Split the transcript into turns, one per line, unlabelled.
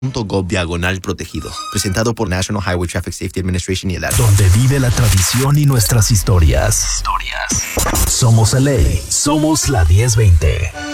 .gov/protegido. Presentado por National Highway Traffic Safety Administration y el área.
Donde vive la tradición y nuestras historias. Somos LA. Somos la 1020.